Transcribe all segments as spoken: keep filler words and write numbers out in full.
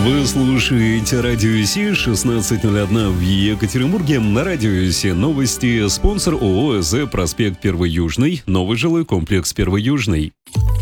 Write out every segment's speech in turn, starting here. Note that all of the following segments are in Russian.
Вы слушаете Радио Си, шестнадцать ноль один в Екатеринбурге. На Радио Си новости. Спонсор ООО «ЭЗ», проспект Первый Южный, новый жилой комплекс Первый Южный.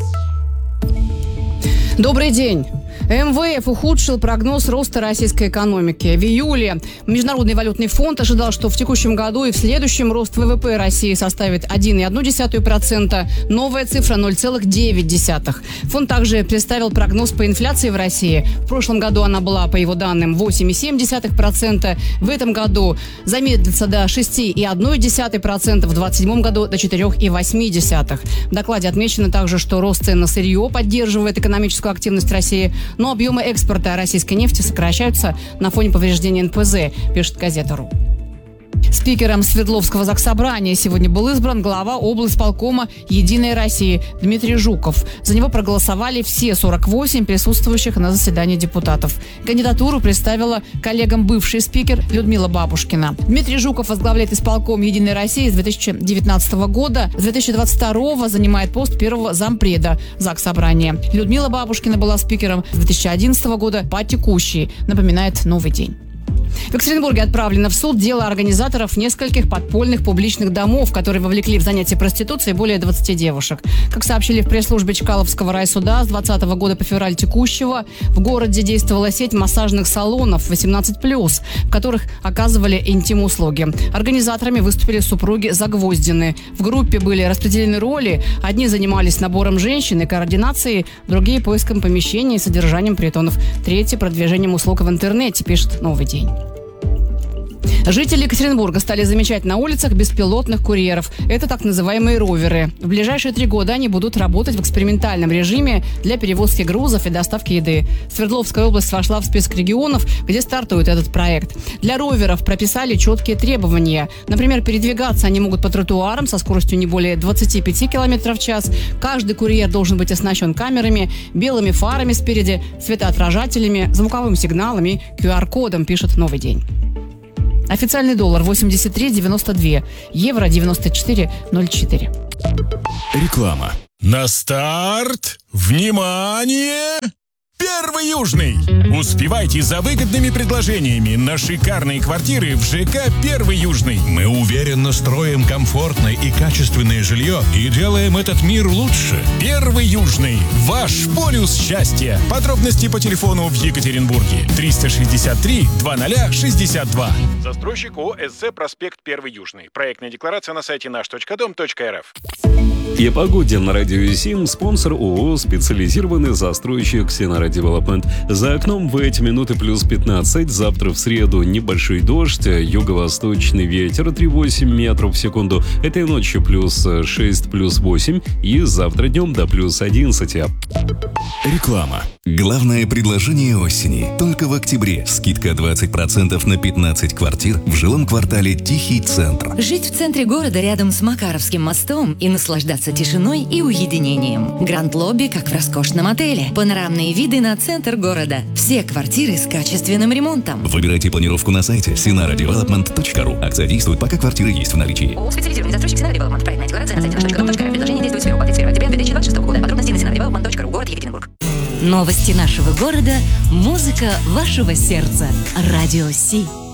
Добрый день. эм вэ эф ухудшил прогноз роста российской экономики. В июле Международный валютный фонд ожидал, что в текущем году и в следующем рост вэ вэ пэ России составит один целых одна десятая процента, новая цифра ноль целых девять десятых. Фонд также представил прогноз по инфляции в России. В прошлом году она была, по его данным, восемь целых семь десятых процента. В этом году замедлится до шесть целых одна десятая процента, в двадцать седьмом году до четыре целых восемь десятых. В докладе отмечено также, что рост цен на сырье поддерживает экономическую активность России, но объемы экспорта российской нефти сокращаются на фоне повреждения эн пэ зэ, пишет газета РУ. Спикером Свердловского заксобрания сегодня был избран глава облисполкома «Единой России» Дмитрий Жуков. За него проголосовали все сорок восемь присутствующих на заседании депутатов. Кандидатуру представила коллегам бывший спикер Людмила Бабушкина. Дмитрий Жуков возглавляет исполком «Единой России» с две тысячи девятнадцатого года. С две тысячи двадцать второго занимает пост первого зампреда заксобрания. Людмила Бабушкина была спикером с две тысячи одиннадцатого года по текущий, напоминает «Новый день». В Екатеринбурге отправлено в суд дело организаторов нескольких подпольных публичных домов, которые вовлекли в занятие проституцией более двадцати девушек. Как сообщили в пресс-службе Чкаловского райсуда, с двадцатого года по февраль текущего в городе действовала сеть массажных салонов восемнадцать плюс, в которых оказывали интим-услуги. Организаторами выступили супруги Загвоздины. В группе были распределены роли. Одни занимались набором женщин и координацией, другие – поиском помещений и содержанием притонов, третьи – продвижением услуг в интернете, пишет «Новый день». Жители Екатеринбурга стали замечать на улицах беспилотных курьеров. Это так называемые роверы. В ближайшие три года они будут работать в экспериментальном режиме для перевозки грузов и доставки еды. Свердловская область вошла в список регионов, где стартует этот проект. Для роверов прописали четкие требования. Например, передвигаться они могут по тротуарам со скоростью не более двадцати пяти километров в час. Каждый курьер должен быть оснащен камерами, белыми фарами спереди, светоотражателями, звуковым сигналом и ку ар кодом, пишет «Новый день». Официальный доллар восемьдесят три девяносто два, евро девяносто четыре ноль четыре. Реклама. На старт! Внимание! Первый Южный! Успевайте за выгодными предложениями на шикарные квартиры в ЖК «Первый Южный». Мы уверенно строим комфортное и качественное жилье и делаем этот мир лучше. Первый Южный. Ваш полюс счастья. Подробности по телефону в Екатеринбурге. триста шестьдесят три двадцать шестьдесят два. Застройщик ООО «ЭЗ», проспект Первый Южный. Проектная декларация на сайте наш точка дом точка эр эф. И о погоде на Радио Си. Спонсор ООО «Специализированный застройщик Синара Девелопмент». За окном в эти минуты плюс пятнадцать. Завтра в среду небольшой дождь, юго-восточный ветер три целых восемь десятых метров в секунду. Этой ночью плюс шесть, плюс восемь. И завтра днем до плюс одиннадцати. Реклама. Главное предложение осени. Только в октябре. Скидка двадцать процентов на пятнадцать квартир в жилом квартале «Тихий центр». Жить в центре города рядом с Макаровским мостом и наслаждаться тишиной и уединением. Гранд-лобби, как в роскошном отеле. Панорамные виды на центр города. Все квартиры с качественным ремонтом. Выбирайте планировку на сайте синара девелопмент точка ру. Акция действует, пока квартиры есть в наличии. ООО «Специализированный застройщик Синара Девелопмент». Проектная декларация на сайте наш точка дом точка эр эф. Предложение действует с первого по тридцать первое октября две тысячи двадцать шестого года. Подробности на синара девелопмент точка ру. Город Екатеринбург. Новости нашего города. Музыка вашего сердца. Радио Си.